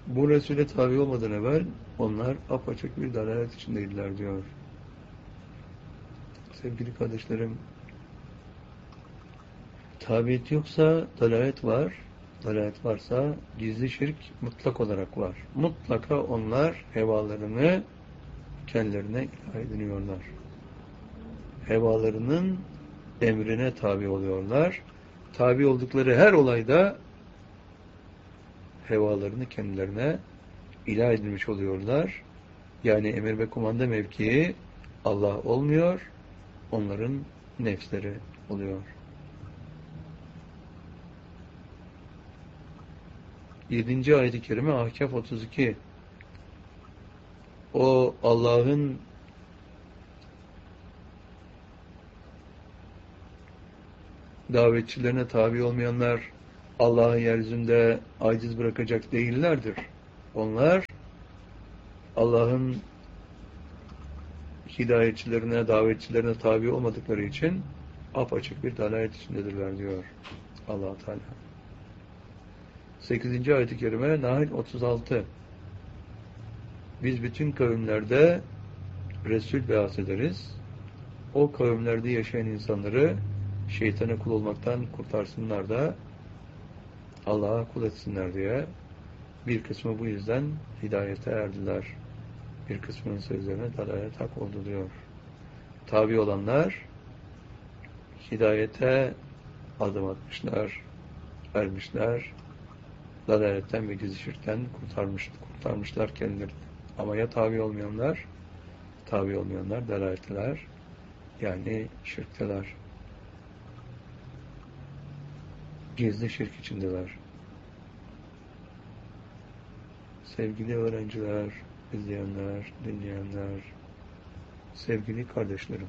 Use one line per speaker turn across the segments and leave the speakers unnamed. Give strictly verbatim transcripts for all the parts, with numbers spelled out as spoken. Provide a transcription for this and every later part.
Bu Resul'e tabi olmadan evvel onlar apaçık bir dalalet içindeydiler diyor. Sevgili kardeşlerim, tabiyet yoksa dalalet var. Dalalet varsa gizli şirk mutlak olarak var. Mutlaka onlar hevalarını kendilerine ilah ediniyorlar. Hevalarının emrine tabi oluyorlar. Tabi oldukları her olayda hevalarını kendilerine ilah edilmiş oluyorlar. Yani emir ve kumanda mevkii Allah olmuyor, onların nefsleri oluyor. yedinci ayet-i kerime Ahkaf otuz iki. O Allah'ın davetçilerine tabi olmayanlar Allah'ı yeryüzünde aciz bırakacak değillerdir. Onlar Allah'ın hidayetçilerine, davetçilerine tabi olmadıkları için apaçık bir dalalet içindedirler diyor Allah Teala. sekizinci ayet-i kerime Nahl otuz altı. Biz bütün kavimlerde Resul be'as ederiz. O kavimlerde yaşayan insanları şeytana kul olmaktan kurtarsınlar da Allah'a kul etsinler diye bir kısmı bu yüzden hidayete erdiler. Bir kısmının sözlerine dalalet hak oldu diyor. Tabi olanlar hidayete adım atmışlar, ermişler, dalaletten ve gizli şirkten kurtarmış, kurtarmışlar kendileri. Ama ya tabi olmayanlar, tabi olmayanlar dalaletler, yani şirkteler. Gizli şirk içindeler. Sevgili öğrenciler, izleyenler, dinleyenler, sevgili kardeşlerim.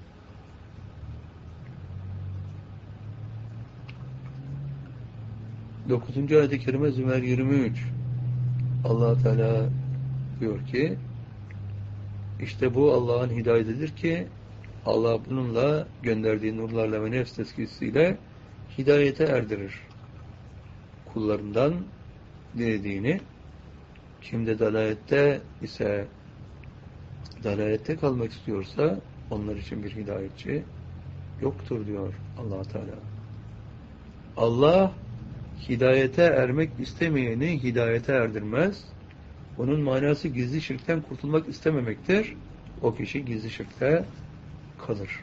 dokuzuncu ayet-i kerime Zümer yirmi üç. Allah Teala diyor ki, işte bu Allah'ın hidayetidir ki Allah bununla gönderdiği nurlarla ve nefs tezkiyesiyle hidayete erdirir. Kullarından dilediğini, kimde dalalette ise dalalette kalmak istiyorsa onlar için bir hidayetçi yoktur diyor Allah Teala. Allah hidayete ermek istemeyeni hidayete erdirmez. Bunun manası gizli şirkten kurtulmak istememektir. O kişi gizli şirkte kalır.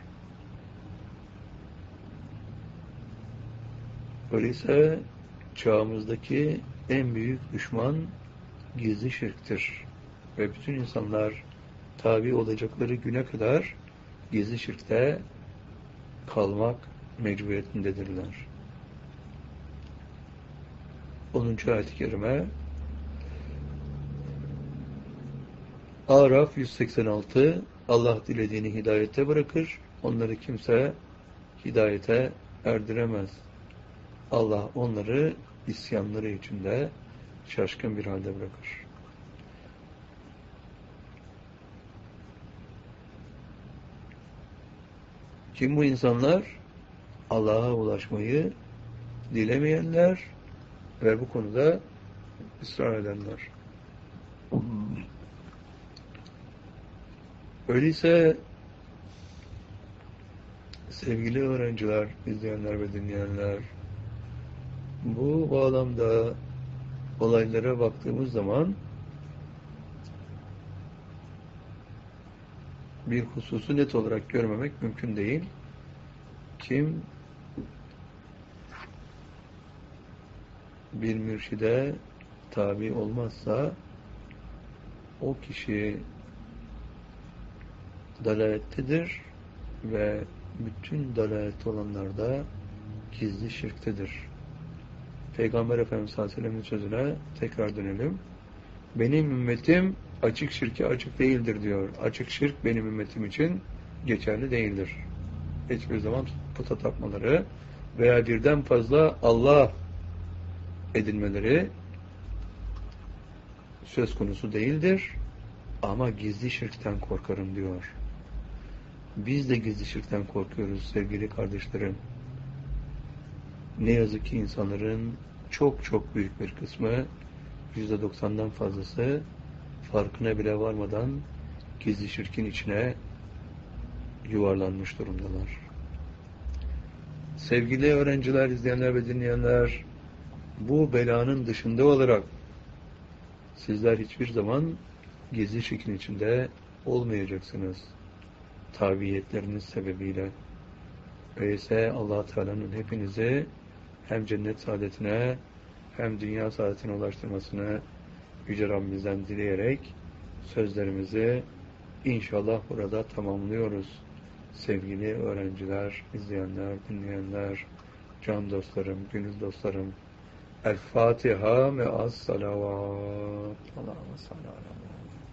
Öyleyse çağımızdaki en büyük düşman gizli şirktir. Ve bütün insanlar tabi olacakları güne kadar gizli şirkte kalmak mecburiyetindedirler. onuncu ayet-i kerime Araf yüz seksen altı. Allah dilediğini hidayete bırakır, onları kimse hidayete erdiremez. Allah onları isyanları içinde şaşkın bir halde bırakır. Kim bu insanlar? Allah'a ulaşmayı dilemeyenler ve bu konuda ısrar edenler. Öyleyse sevgili öğrenciler, izleyenler ve dinleyenler, bu bağlamda olaylara baktığımız zaman bir hususu net olarak görmemek mümkün değil. Kim bir mürşide tabi olmazsa o kişi dalalettedir ve bütün dalalet olanlar da gizli şirktedir. Peygamber Efendimiz sallallahu aleyhi ve sellem'in sözüne tekrar dönelim. Benim ümmetim açık şirke açık değildir diyor. Açık şirk benim ümmetim için geçerli değildir. Hiçbir zaman puta tapmaları veya birden fazla Allah edinmeleri söz konusu değildir. Ama gizli şirkten korkarım diyor. Biz de gizli şirkten korkuyoruz sevgili kardeşlerim. Ne yazık ki insanların çok çok büyük bir kısmı yüzde doksandan fazlası farkına bile varmadan gizli şirkin içine yuvarlanmış durumdalar. Sevgili öğrenciler, izleyenler ve dinleyenler, bu belanın dışında olarak sizler hiçbir zaman gizli şirkin içinde olmayacaksınız. Tabiyetleriniz sebebiyle. Öyleyse Allah Teala'nın hepinizi hem cennet saadetine hem dünya saadetine ulaştırmasını Yüce Rabbimizden dileyerek sözlerimizi inşallah burada tamamlıyoruz. Sevgili öğrenciler, izleyenler, dinleyenler, can dostlarım, gönül dostlarım. El Fatiha ve as salavat. Allah'ım sallallahu